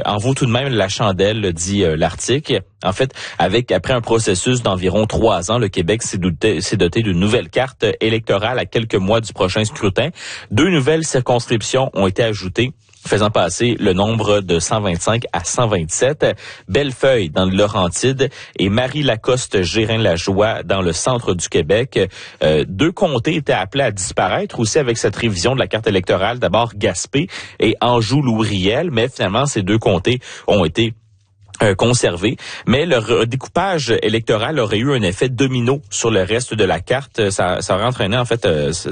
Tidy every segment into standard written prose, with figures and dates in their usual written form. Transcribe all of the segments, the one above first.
en vaut tout de même la chandelle, dit l'article. En fait, après un processus d'environ 3 ans, le Québec s'est doté d'une nouvelle carte électorale à quelques mois du prochain scrutin. 2 nouvelles circonscriptions ont été ajoutées, faisant passer le nombre de 125 à 127. Bellefeuille dans le Laurentide et Marie-Lacoste-Gérin-Lajoie dans le centre du Québec. 2 comtés étaient appelés à disparaître aussi avec cette révision de la carte électorale. D'abord Gaspé et Anjou-Louis-Riel, mais finalement ces 2 comtés ont été conservé, mais le redécoupage électoral aurait eu un effet domino sur le reste de la carte. Ça aurait entraîné en fait ça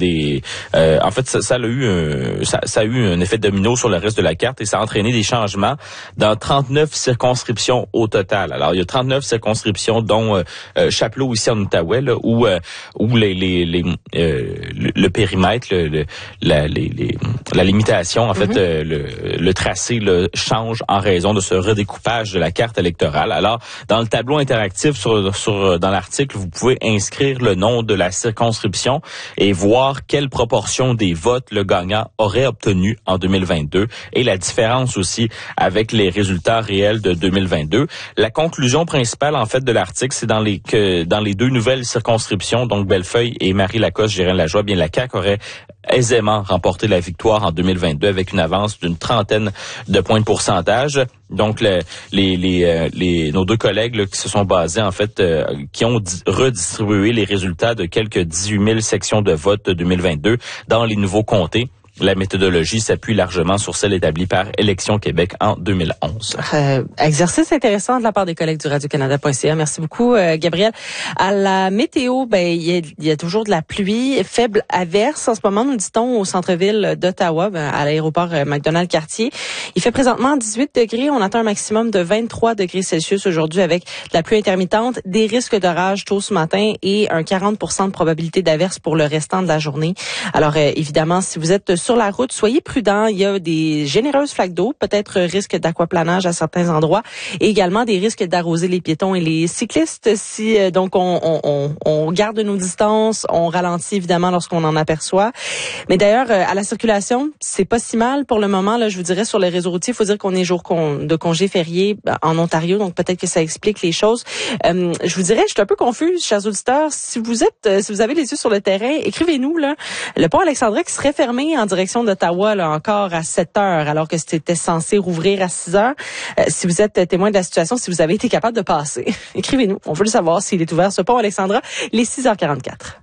a eu un effet domino sur le reste de la carte et ça a entraîné des changements dans 39 circonscriptions au total. Alors il y a 39 circonscriptions dont Chapleau ici en Outaouais là, où le périmètre, la limitation en fait le tracé change en raison de ce redécoupage de la carte électorale. Alors, dans le tableau interactif dans l'article, vous pouvez inscrire le nom de la circonscription et voir quelle proportion des votes le gagnant aurait obtenu en 2022 et la différence aussi avec les résultats réels de 2022. La conclusion principale, en fait, de l'article, c'est dans les 2 nouvelles circonscriptions, donc Bellefeuille et Marie-Lacoste-Gérin-Lajoie, bien la CAQ aurait aisément remporté la victoire en 2022 avec une avance d'une 30aine de points de pourcentage. Donc nos 2 collègues là, qui se sont basés en fait qui ont redistribué les résultats de quelques 18 000 sections de vote de 2022 dans les nouveaux comtés. La méthodologie s'appuie largement sur celle établie par Élections Québec en 2011. Exercice intéressant de la part des collègues du Radio-Canada.ca. Merci beaucoup, Gabriel. À la météo, il y a toujours de la pluie, faible averse en ce moment, nous dit-on, au centre-ville d'Ottawa, à l'aéroport McDonald-Cartier. Il fait présentement 18 degrés. On attend un maximum de 23 degrés Celsius aujourd'hui avec de la pluie intermittente, des risques d'orage tôt ce matin et un 40% de probabilité d'averse pour le restant de la journée. Alors, évidemment, si vous êtes sur la route, soyez prudents. Il y a des généreuses flaques d'eau, peut-être risque d'aquaplanage à certains endroits et également des risques d'arroser les piétons et les cyclistes. Si donc on garde nos distances, on ralentit évidemment lorsqu'on en aperçoit. Mais d'ailleurs, à la circulation, c'est pas si mal pour le moment. Là, je vous dirais sur les réseaux routiers, il faut dire qu'on est jour de congé férié en Ontario, donc peut-être que ça explique les choses. Je vous dirais, je suis un peu confuse, chers auditeurs. Si vous avez les yeux sur le terrain, écrivez-nous là. Le pont Alexandra qui serait fermé en direction d'Ottawa là, encore à 7 heures, alors que c'était censé rouvrir à 6 heures. Si vous êtes témoin de la situation, si vous avez été capable de passer, écrivez-nous. On veut le savoir s'il est ouvert, ce pont Alexandra, les 6h44.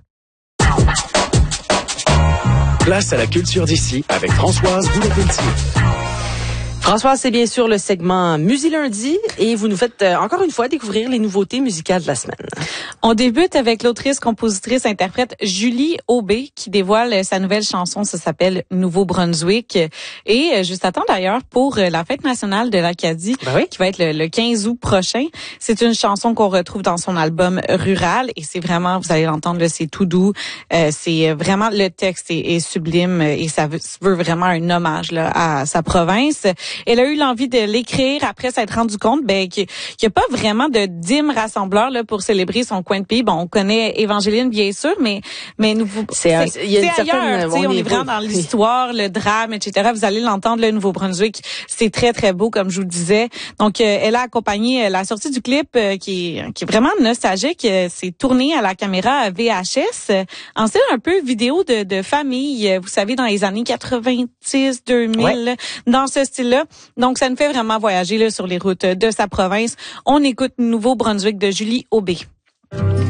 Place à la culture d'ici avec Françoise Boulay-Pelletier. François, c'est bien sûr le segment Musi-Lundi et vous nous faites encore une fois découvrir les nouveautés musicales de la semaine. On débute avec l'autrice, compositrice, interprète Julie Aubé qui dévoile sa nouvelle chanson, ça s'appelle Nouveau-Brunswick et juste à temps d'ailleurs pour la fête nationale de l'Acadie qui va être le 15 août prochain. C'est une chanson qu'on retrouve dans son album Rural et c'est vraiment, vous allez l'entendre, c'est tout doux, c'est vraiment, le texte est sublime et ça veut vraiment un hommage là, à sa province. Elle a eu l'envie de l'écrire après s'être rendu compte qu'il n'y a pas vraiment de dîme rassembleur là pour célébrer son coin de pays. Bon, on connaît Évangeline bien sûr, mais c'est ailleurs. On est vraiment dans l'histoire, le drame, etc. Vous allez l'entendre, le Nouveau-Brunswick, c'est très très beau comme je vous le disais. Donc elle a accompagné la sortie du clip qui est vraiment nostalgique. C'est tourné à la caméra VHS en style un peu vidéo de famille. Vous savez, dans les années 90, 2000, dans ce style-là. Donc, ça nous fait vraiment voyager là, sur les routes de sa province. On écoute Nouveau-Brunswick de Julie Aubé.